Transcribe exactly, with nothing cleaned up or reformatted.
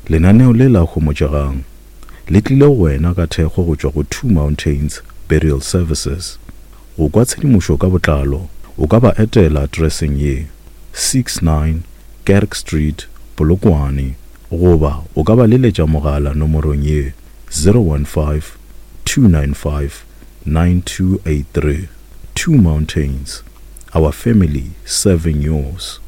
Lenaneo le la homotšegang le tlile go wena ka thekgo go tšwa go Two Mountains Burial Services. Go kwa tshedimošo ka botlalo o ka ba etela addresseng ye six nine Kerk Street, Polokwane, goba o ka ba leletša mogala nomorong ye zero one five two nine five nine two eight three. Two Mountains, our family serving yours.